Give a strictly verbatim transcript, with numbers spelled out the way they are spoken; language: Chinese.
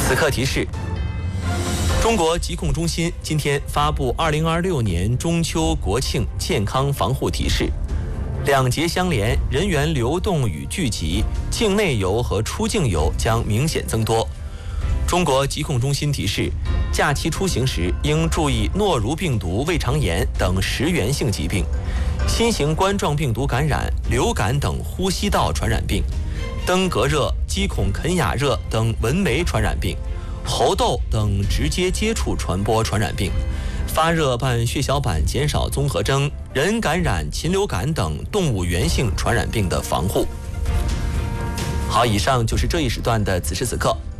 此刻提示：中国疾控中心今天发布二零二六年中秋国庆健康防护提示，两节相连，人员流动与聚集，境内游和出境游将明显增多。中国疾控中心提示，假期出行时应注意诺如病毒胃肠炎等食源性疾病、新型冠状病毒感染、流感等呼吸道传染病、登革热、鸡孔肯雅热等蚊媒传染病、猴痘等直接接触传播传染病、发热伴血小板减少综合征、人感染禽流感等动物源性传染病的防护。好，以上就是这一时段的此时此刻。